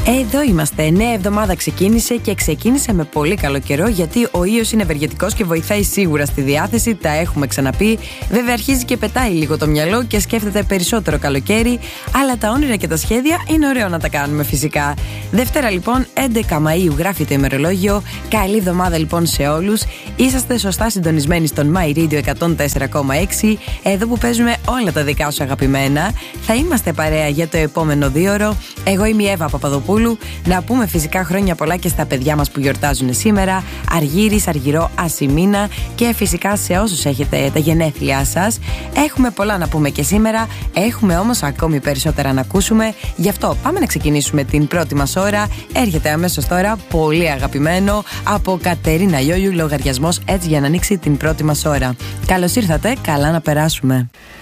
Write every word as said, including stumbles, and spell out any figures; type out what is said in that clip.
Εδώ είμαστε. Νέα εβδομάδα ξεκίνησε και ξεκίνησε με πολύ καλό καιρό, γιατί ο ήλιος είναι ευεργετικός και βοηθάει σίγουρα στη διάθεση. Τα έχουμε ξαναπεί. Βέβαια, αρχίζει και πετάει λίγο το μυαλό και σκέφτεται περισσότερο καλοκαίρι. Αλλά τα όνειρα και τα σχέδια είναι ωραίο να τα κάνουμε φυσικά. Δευτέρα λοιπόν, έντεκα Μαΐου, γράφει το ημερολόγιο. Καλή εβδομάδα λοιπόν σε όλους. Είσαστε σωστά συντονισμένοι στον My Radio εκατόν τέσσερα κόμμα έξι. Εδώ που παίζουμε όλα τα δικά σου αγαπημένα. Θα είμαστε παρέα για το επόμενο δίωρο. Εγώ είμαι η Εύα Παπαδοπούλου. Να πούμε φυσικά χρόνια πολλά και στα παιδιά μας που γιορτάζουν σήμερα. Αργύρης, Αργυρό, Ασημίνα και φυσικά σε όσους έχετε τα γενέθλιά σας. Έχουμε πολλά να πούμε και σήμερα. Έχουμε όμως ακόμη περισσότερα να ακούσουμε. Γι' αυτό πάμε να ξεκινήσουμε την πρώτη μας ώρα. Έρχεται αμέσως τώρα πολύ αγαπημένο από Κατερίνα Ιόγιου, λογαριασμός έτσι για να ανοίξει την πρώτη μας ώρα. Καλώς ήρθατε, καλά να περάσουμε.